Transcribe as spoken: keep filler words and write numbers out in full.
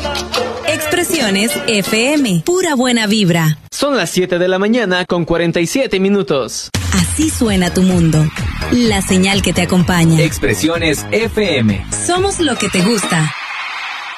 Expresiones F M, pura buena vibra. Son las siete de la mañana con cuarenta y siete minutos. Así suena tu mundo. La señal que te acompaña. Expresiones F M. Somos lo que te gusta.